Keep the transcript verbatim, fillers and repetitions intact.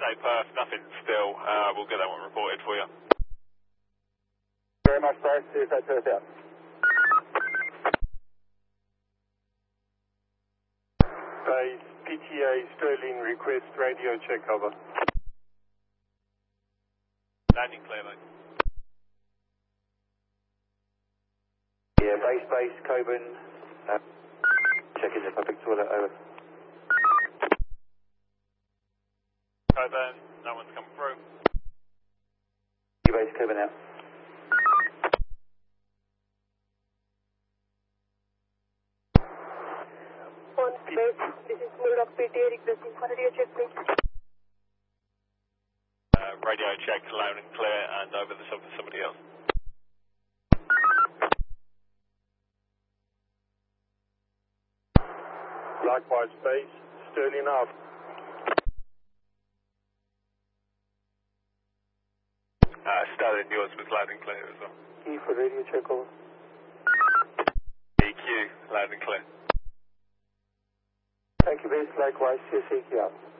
say Perth, nothing still. Uh, we'll get that one reported for you. Very much, base. See if that's Perth out. Base, P T A Sterling request radio check over. Landing clear, mate. Yeah, base, base, Coburn. Uh, checking the public toilet, over. Coburn, no one's come through. Base, Coburn out. On base, this is Murdoch P T A requesting for radio check, please. Uh, radio check, loud and clear, and over the top of somebody else. Likewise, base, Sterling out. Uh, Sterling, yours was loud and clear as well. E for radio check over. E Q, loud and clear. Thank you, base. Likewise, C S A Q out.